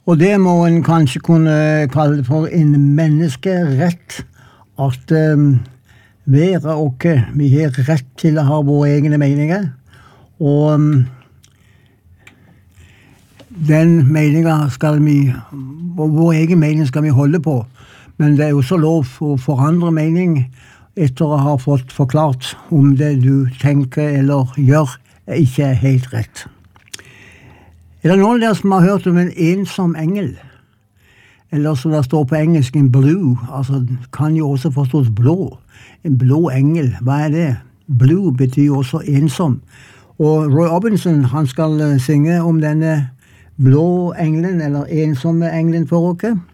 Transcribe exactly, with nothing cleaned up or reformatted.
Og det må en kanskje kunne kalle for en menneskerett, at um, hver og vi har rett til å ha våre egne meninger, og um, den meningen skal vi, vår egen mening skal vi holde på, men det er også lov å forandre mening etter å ha fått forklart om det du tenker eller gjør ikke er helt rett. Er det noen der som har hørt om en ensom engel? Eller som det står på engelsk, en blue, altså kan jo også forstås blå. En blå engel, hva er det? Blue betyr også ensom. Og Roy Orbison, han skal synge om denne blå englen, eller ensomme englen for oss.